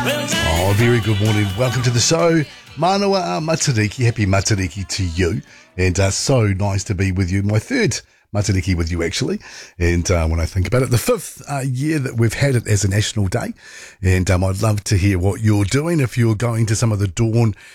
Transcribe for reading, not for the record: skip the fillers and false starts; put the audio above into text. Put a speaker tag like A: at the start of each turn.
A: Oh, very good morning. Welcome to the show. Manawa Matariki. Happy Matariki to you. And so nice to be with you. My third Matariki with you, actually. And when I think about it, the fifth year that we've had it as a national day. And I'd love to hear what you're doing. If you're going to some of the Dawn